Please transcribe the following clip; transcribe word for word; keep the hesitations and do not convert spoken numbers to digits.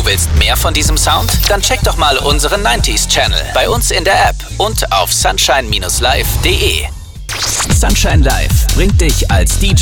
willst mehr von diesem Sound? Dann check doch mal unseren neunziger Channel bei uns in der App und auf sunshine Bindestrich live Punkt de. Sunshine Live bringt dich als D J